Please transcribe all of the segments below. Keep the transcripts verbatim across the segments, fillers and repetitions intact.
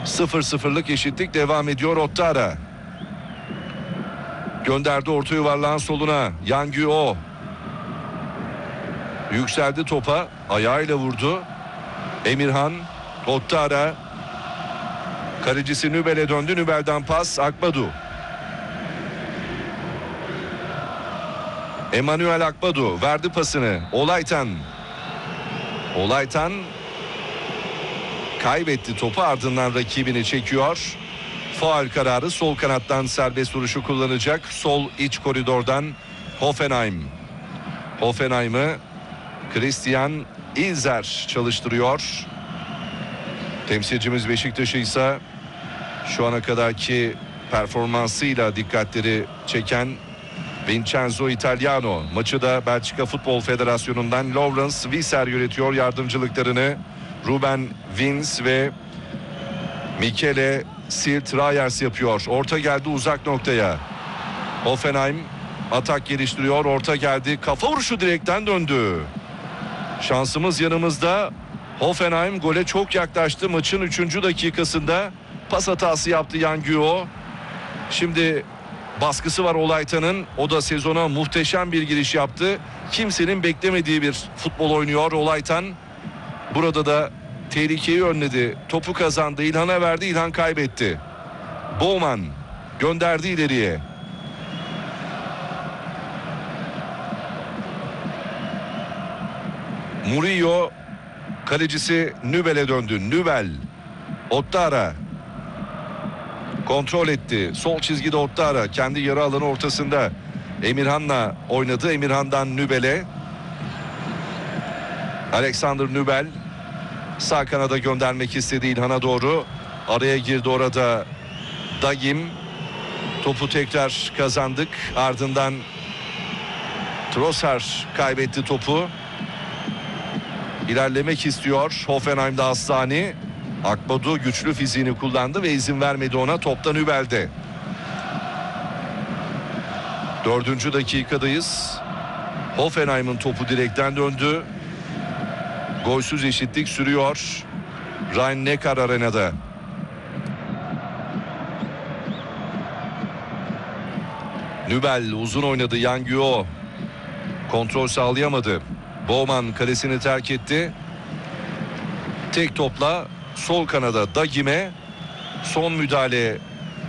sıfır sıfırlık eşitlik devam ediyor. Ottara gönderdi orta yuvarlağın soluna. Yangüo yükseldi topa, ayağıyla vurdu. Emirhan, Ottara, kalecisi Nübel'e döndü. Nübel'den pas Akbadu. Emanuel Akbadu verdi pasını. Olaytan. Olaytan kaybetti topu, ardından rakibini çekiyor. Faul kararı, sol kanattan serbest vuruşu kullanacak. Sol iç koridordan Hoffenheim. Hoffenheim'ı Christian İlzer çalıştırıyor. Temsilcimiz Beşiktaş'ı ise şu ana kadarki performansıyla dikkatleri çeken Vincenzo Italiano. Maçı da Belçika Futbol Federasyonu'ndan Lawrence Visser yönetiyor. Yardımcılıklarını Ruben Vins ve Michele Silt-Rayers yapıyor. Orta geldi uzak noktaya. Hoffenheim atak geliştiriyor. Orta geldi. Kafa vuruşu direkten döndü. Şansımız yanımızda. Hoffenheim gole çok yaklaştı. Maçın üçüncü dakikasında pas hatası yaptı Yangüo. Şimdi baskısı var Olaytan'ın. O da sezona muhteşem bir giriş yaptı. Kimsenin beklemediği bir futbol oynuyor Olaytan. Burada da tehlikeyi önledi. Topu kazandı. İlhan'a verdi. İlhan kaybetti. Bowman gönderdi ileriye. Murillo kalecisi Nübel'e döndü. Nübel. Ottara kontrol etti. Sol çizgide Ottara. Kendi yarı alanı ortasında. Emirhan'la oynadı. Emirhan'dan Nübel'e. Alexander Nübel sağ kanada göndermek istedi İlhan'a doğru. Araya girdi orada Dagim. Topu tekrar kazandık. Ardından Trossard kaybetti topu. İlerlemek istiyor Hoffenheim'da Asllani. Akbadu güçlü fiziğini kullandı ve izin vermedi ona. Toptan Nübel'de. Dördüncü dakikadayız. Hoffenheim'in topu direkten döndü. Golsüz eşitlik sürüyor Rhein-Neckar Arena'da. Nübel uzun oynadı. Yangüo kontrol sağlayamadı. Bowman kalesini terk etti. Tek topla sol kanada Dagim'e. Son müdahale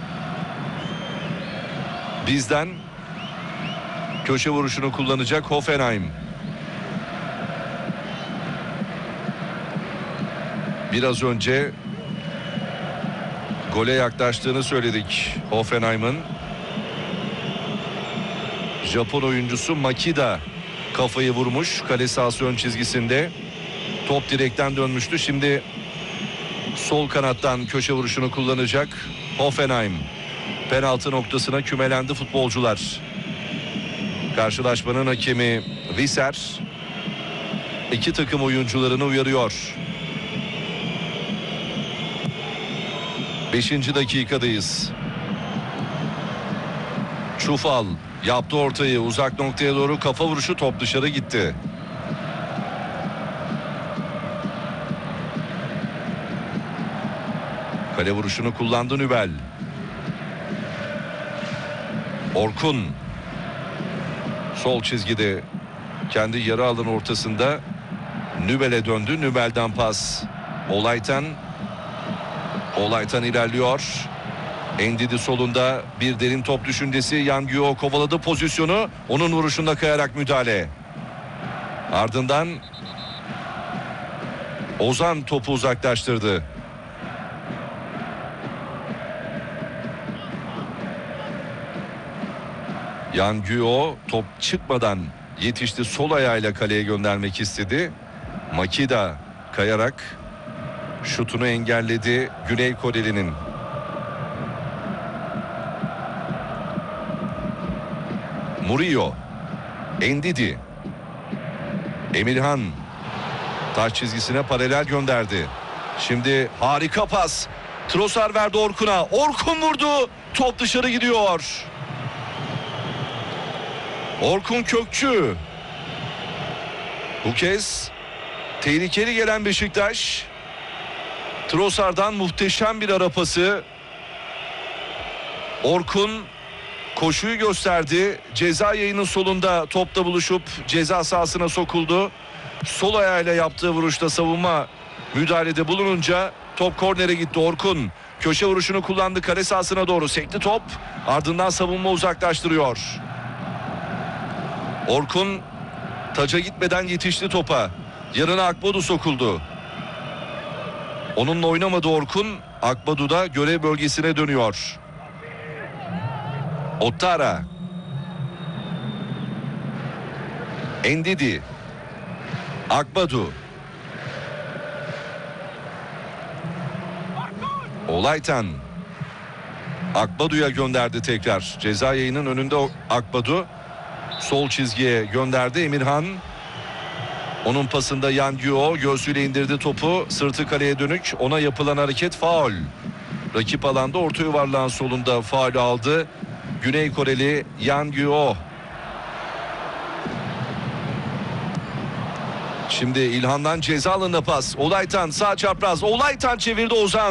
bizden. Köşe vuruşunu kullanacak Hoffenheim. Biraz önce gole yaklaştığını söyledik Hoffenheim'ın. Japon oyuncusu Makida kafayı vurmuş kale sahası ön çizgisinde. Top direkten dönmüştü. Şimdi sol kanattan köşe vuruşunu kullanacak Hoffenheim. Penaltı noktasına kümelendi futbolcular. Karşılaşmanın hakemi Visser iki takım oyuncularını uyarıyor. Beşinci dakikadayız. Çufal yaptı ortayı, uzak noktaya doğru kafa vuruşu, top dışarı gitti. Kale vuruşunu kullandı Nübel. Orkun sol çizgide kendi yarı alan ortasında Nübel'e döndü. Nübel'den pas Olaytan. Olaytan ilerliyor. Endidi solunda bir derin top düşüncesi. Yangüo kovaladı pozisyonu. Onun vuruşunda kayarak müdahale. Ardından Ozan topu uzaklaştırdı. Yangüo top çıkmadan yetişti. Sol ayağıyla kaleye göndermek istedi. Makida kayarak şutunu engelledi Güney Koreli'nin. Murillo. Endidi. Emirhan. Taç çizgisine paralel gönderdi. Şimdi harika pas. Trossard verdi Orkun'a. Orkun vurdu. Top dışarı gidiyor. Orkun Kökçü. Bu kez tehlikeli gelen Beşiktaş Trossard'dan muhteşem bir ara pası. Orkun koşuyu gösterdi. Ceza yayının solunda topla buluşup ceza sahasına sokuldu. Sol ayağıyla yaptığı vuruşta savunma müdahalede bulununca top kornere gitti. Orkun köşe vuruşunu kullandı, kale sahasına doğru sekti top. Ardından savunma uzaklaştırıyor. Orkun taca gitmeden yetişti topa. Yanına Akbadu sokuldu. Onunla oynamadı Orkun. Akbadu da görev bölgesine dönüyor. Ouattara. Ndidi. Akbadu. Olaytan. Akbadu'ya gönderdi tekrar. Ceza yayının önünde Akbadu. Sol çizgiye gönderdi Emirhan. Onun pasında Yangyo göğsüyle indirdi topu. Sırtı kaleye dönük. Ona yapılan hareket faul. Rakip alanda orta yuvarlağın solunda faul aldı. Güney Koreli Yangyo. Şimdi İlhan'dan ceza alanına pas. Olaytan sağ çapraz. Olaytan çevirdi Ozan.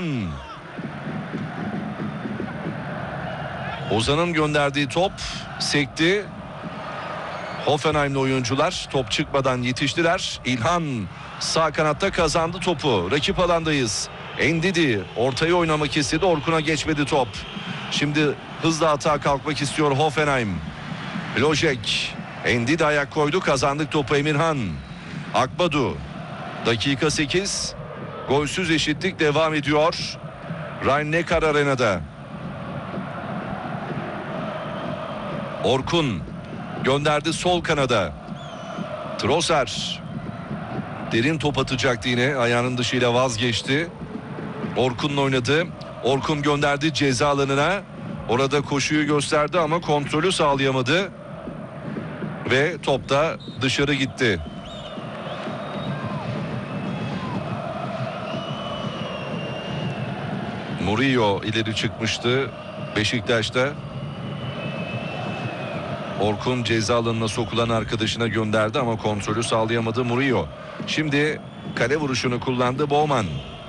Ozan'ın gönderdiği top sekti. Hoffenheim'li oyuncular top çıkmadan yetiştiler. İlhan sağ kanatta kazandı topu. Rakip alandayız. Ndidi ortaya oynamak istedi. Orkun'a geçmedi top. Şimdi hızla atağa kalkmak istiyor Hoffenheim. Lojek. Ndidi ayak koydu. Kazandık topu Emirhan. Akbadu. Dakika sekiz. Golsüz eşitlik devam ediyor. Rhein-Neckar Arena'da. Orkun gönderdi sol kanada. Trossard derin top atacaktı yine. Ayağının dışıyla vazgeçti. Orkun'la oynadı. Orkun gönderdi ceza alanına. Orada koşuyu gösterdi ama kontrolü sağlayamadı. Ve top da dışarı gitti. Murillo ileri çıkmıştı Beşiktaş'ta. Orkun ceza alanına sokulan arkadaşına gönderdi ama kontrolü sağlayamadı Murillo. Şimdi kale vuruşunu kullandı Bowman.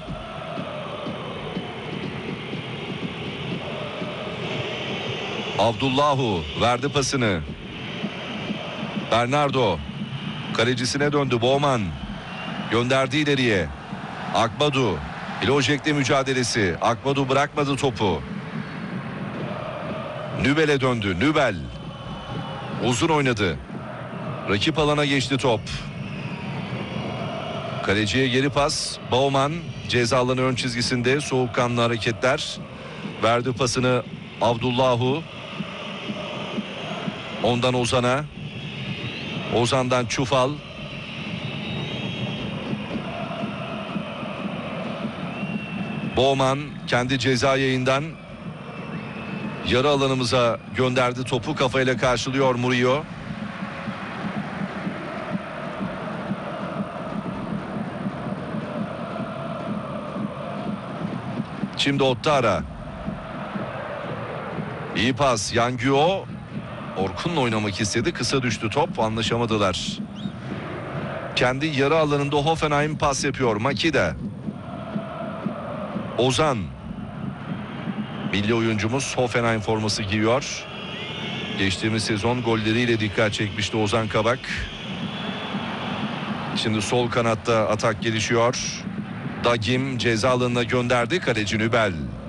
Abdullahu verdi pasını. Bernardo kalecisine döndü. Bowman gönderdi ileriye. Akbadu Lojek'le mücadelesi. Akbadu bırakmadı topu. Nübel'e döndü. Nübel uzun oynadı. Rakip alana geçti top. Kaleciye geri pas. Bowman ceza alanı ön çizgisinde soğukkanlı hareketler. Verdi pasını Abdullahu. Ondan Ozan'a. Ozan'dan Çufal. Bowman kendi ceza yayından yarı alanımıza gönderdi topu. Kafayla karşılıyor Murillo. Şimdi Ouattara. İyi pas. Yangyo Orkun'la oynamak istedi. Kısa düştü top. Anlaşamadılar. Kendi yarı alanında Hoffenheim pas yapıyor. Makida. Ozan. Milli oyuncumuz Hoffenheim forması giyiyor. Geçtiğimiz sezon golleriyle dikkat çekmişti Ozan Kabak. Şimdi sol kanatta atak gelişiyor. Dagim ceza alanına gönderdi. Kaleci Nübel.